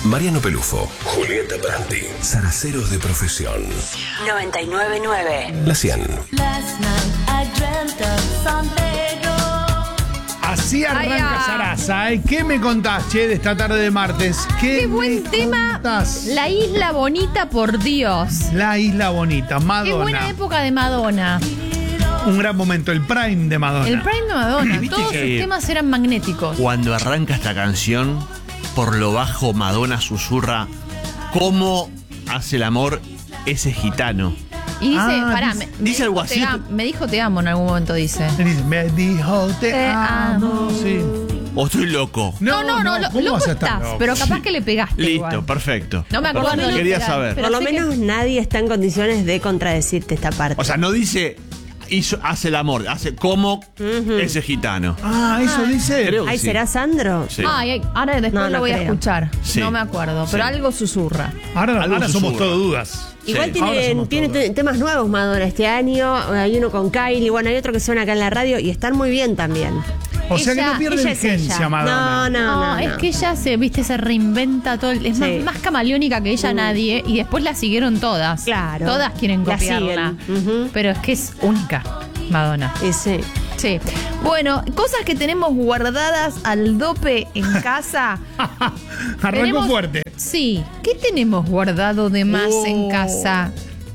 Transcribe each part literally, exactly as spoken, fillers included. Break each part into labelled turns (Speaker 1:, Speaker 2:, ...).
Speaker 1: Mariano Pelufo, Julieta Branti, zaraceros de profesión.
Speaker 2: noventa y nueve punto nueve.
Speaker 1: La cien.
Speaker 3: Así arranca Sarasa, ¿eh? ¿Qué me contás, che, de esta tarde de martes? ¿Qué,
Speaker 4: Qué buen
Speaker 3: me
Speaker 4: tema.
Speaker 3: contás?
Speaker 4: La Isla Bonita, por Dios.
Speaker 3: La Isla Bonita, Madonna.
Speaker 4: Qué buena época de Madonna.
Speaker 3: Un gran momento, el prime de Madonna.
Speaker 4: El prime de Madonna.
Speaker 5: ¿Viste
Speaker 4: Todos sus
Speaker 5: que
Speaker 4: temas eran magnéticos.
Speaker 5: Cuando arranca esta canción, por lo bajo Madonna susurra cómo hace el amor ese gitano.
Speaker 4: Y dice,
Speaker 3: Ah,
Speaker 4: pará,
Speaker 3: dice-
Speaker 4: me,
Speaker 5: dice
Speaker 4: me
Speaker 5: algo
Speaker 4: dijo
Speaker 5: así.
Speaker 4: te am- me dijo te amo en algún momento, dice.
Speaker 3: Me dice, me dijo te,
Speaker 4: Te
Speaker 3: amo.
Speaker 4: amo.
Speaker 3: Sí.
Speaker 5: ¿O estoy loco?
Speaker 4: No, no, no, lo-
Speaker 3: ¿cómo
Speaker 4: loco
Speaker 3: vas a estar
Speaker 4: estás,
Speaker 3: loco?
Speaker 4: pero capaz que le pegaste.
Speaker 5: Listo,
Speaker 4: igual.
Speaker 5: perfecto.
Speaker 4: No me acuerdo.
Speaker 5: Perfecto, Quería
Speaker 4: literal,
Speaker 5: saber.
Speaker 4: pero
Speaker 6: Por lo
Speaker 4: sé que-
Speaker 6: menos nadie está en condiciones de contradecirte esta parte.
Speaker 5: O sea, no dice hizo, hace el amor, hace como ese gitano.
Speaker 3: Ah, eso dice.
Speaker 5: Creo que
Speaker 6: Ay,
Speaker 5: sí.
Speaker 6: ¿será Sandro?
Speaker 5: Sí.
Speaker 4: Ay, ay, ahora después
Speaker 6: No,
Speaker 4: lo
Speaker 6: no
Speaker 4: voy a
Speaker 6: creo.
Speaker 4: escuchar.
Speaker 5: Sí.
Speaker 4: No me acuerdo, pero
Speaker 5: Sí.
Speaker 4: algo susurra.
Speaker 3: Ahora,
Speaker 5: Algo
Speaker 3: ahora somos
Speaker 5: susurra.
Speaker 3: todo dudas.
Speaker 6: Igual
Speaker 5: Sí.
Speaker 3: Ahora
Speaker 6: tiene,
Speaker 3: somos
Speaker 6: tiene
Speaker 3: todos.
Speaker 6: te- temas nuevos Madonna este año. Hay uno con Kylie, bueno, hay otro que suena acá en la radio y están muy bien también.
Speaker 3: O sea que
Speaker 4: Ella-
Speaker 3: no pierde
Speaker 6: ella es
Speaker 3: vigencia,
Speaker 6: ella.
Speaker 3: Madonna.
Speaker 6: No, no,
Speaker 4: No,
Speaker 6: no.
Speaker 4: es
Speaker 6: no.
Speaker 4: que ella se, viste, se reinventa todo. el- es más,
Speaker 6: Sí.
Speaker 4: más camaleónica que ella
Speaker 6: Mm.
Speaker 4: nadie. Y después la siguieron todas.
Speaker 6: Claro.
Speaker 4: Todas quieren
Speaker 6: La
Speaker 4: copiarla.
Speaker 6: siguen. Ujú.
Speaker 4: Pero es que es única, Madonna.
Speaker 6: Y sí.
Speaker 4: Sí. Bueno, cosas que tenemos guardadas al dope en casa.
Speaker 3: Arrancó
Speaker 4: Tenemos-
Speaker 3: fuerte.
Speaker 4: Sí. ¿Qué tenemos guardado de más
Speaker 3: Oh.
Speaker 4: en casa?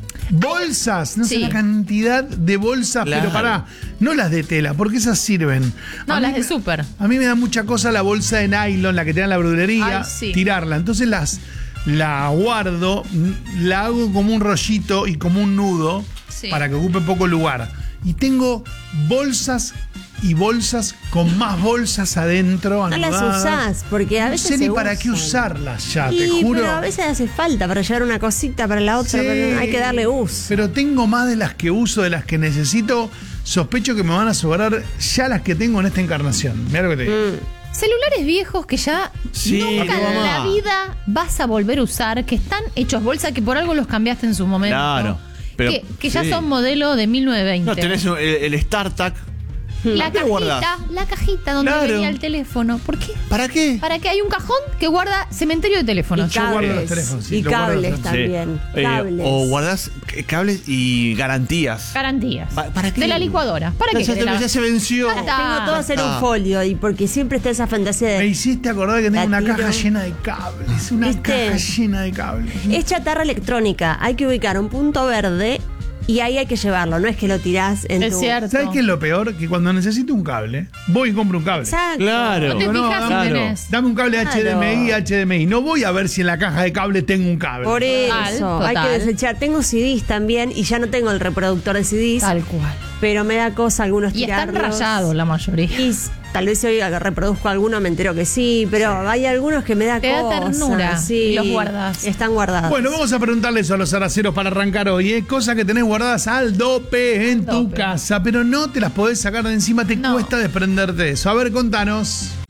Speaker 3: Bolsas, no sé
Speaker 4: Sí.
Speaker 3: la cantidad de bolsas,
Speaker 5: Claro.
Speaker 3: pero pará, no las de tela, porque esas sirven.
Speaker 4: No,
Speaker 3: A mí
Speaker 4: las de
Speaker 3: me-
Speaker 4: súper.
Speaker 3: A mí me da mucha cosa la bolsa de nylon, la que te dan en la verdulería,
Speaker 4: Ay, sí.
Speaker 3: tirarla. Entonces las la guardo, mm, la hago como un rollito y como un nudo
Speaker 4: Sí.
Speaker 3: para que ocupe poco lugar. Y tengo bolsas y bolsas con más bolsas adentro.
Speaker 6: No las
Speaker 3: anudadas.
Speaker 6: usás, porque a
Speaker 3: No
Speaker 6: veces
Speaker 3: sé ni
Speaker 6: se
Speaker 3: para qué
Speaker 6: usan.
Speaker 3: usarlas ya,
Speaker 6: Y,
Speaker 3: te juro.
Speaker 6: pero a veces hace falta para llevar una cosita para la otra,
Speaker 3: Sí,
Speaker 6: pero hay que darle uso.
Speaker 3: Pero tengo más de las que uso, de las que necesito. Sospecho que me van a sobrar ya las que tengo en esta encarnación. Mira lo que te digo.
Speaker 6: Mm.
Speaker 4: Celulares viejos que ya
Speaker 5: Sí,
Speaker 4: nunca en
Speaker 5: mamá.
Speaker 4: la vida vas a volver a usar, que están hechos bolsa, que por algo los cambiaste en su momento.
Speaker 5: Claro, pero-
Speaker 4: que que ya
Speaker 5: sí.
Speaker 4: son modelo de mil novecientos veinte.
Speaker 5: No, tenés el, el StarTac.
Speaker 4: La
Speaker 5: ¿Qué
Speaker 4: cajita,
Speaker 5: guardás?
Speaker 4: la cajita donde
Speaker 5: Claro.
Speaker 4: venía el teléfono. ¿Por qué?
Speaker 5: ¿Para qué?
Speaker 4: Para que hay un cajón que guarda cementerio de teléfonos.
Speaker 6: Y
Speaker 3: Yo guardo los
Speaker 6: cables,
Speaker 3: teléfonos, sí,
Speaker 6: y
Speaker 3: lo guardo
Speaker 6: cables
Speaker 3: los
Speaker 6: también.
Speaker 5: Sí. Eh,
Speaker 6: Cables.
Speaker 5: o guardás c- cables y garantías.
Speaker 4: Garantías.
Speaker 5: Pa- ¿para qué?
Speaker 4: De la licuadora. ¿Para
Speaker 5: No,
Speaker 4: qué?
Speaker 5: ya,
Speaker 4: querés la-
Speaker 5: ya se venció.
Speaker 4: Ya está.
Speaker 6: Tengo todo hacer
Speaker 5: Ah.
Speaker 6: un folio y porque siempre está esa fantasía
Speaker 3: Me
Speaker 6: de.
Speaker 3: hiciste acordar que tengo
Speaker 6: La
Speaker 3: una
Speaker 6: tiro.
Speaker 3: caja llena de cables. Una
Speaker 6: ¿Viste?
Speaker 3: caja llena de cables.
Speaker 6: Es chatarra electrónica. Hay que ubicar un punto verde y ahí hay que llevarlo. No es que lo tirás en
Speaker 4: Es
Speaker 6: tu.
Speaker 4: cierto.
Speaker 3: ¿Sabes qué es lo peor? Que cuando necesito un cable, voy y compro un cable.
Speaker 6: Exacto.
Speaker 5: Claro.
Speaker 4: No te
Speaker 3: Digo, no,
Speaker 4: fijas si
Speaker 5: claro.
Speaker 4: tenés.
Speaker 3: Dame un cable
Speaker 6: Claro.
Speaker 3: H D M I, H D M I. No voy a ver si en la caja de cable tengo un cable.
Speaker 6: Por eso,
Speaker 4: Total,
Speaker 6: hay que
Speaker 4: total.
Speaker 6: desechar. Tengo C Ds también y ya no tengo el reproductor de C Ds,
Speaker 4: Tal cual.
Speaker 6: pero me da cosa algunos
Speaker 4: Y están
Speaker 6: tirarlos.
Speaker 4: rayados la mayoría.
Speaker 6: Y s- tal vez si hoy reproduzco alguno me entero que sí, pero hay algunos que me da
Speaker 4: Te da
Speaker 6: cosa.
Speaker 4: ternura
Speaker 6: Sí,
Speaker 4: y los guardás.
Speaker 6: Están guardados.
Speaker 3: Bueno, vamos a preguntarle eso a los araceros para arrancar hoy, ¿eh? Cosas que tenés guardadas al dope en tu
Speaker 4: Dope.
Speaker 3: casa, pero no te las podés sacar de encima, te
Speaker 4: No.
Speaker 3: cuesta desprenderte de eso. A ver, contanos.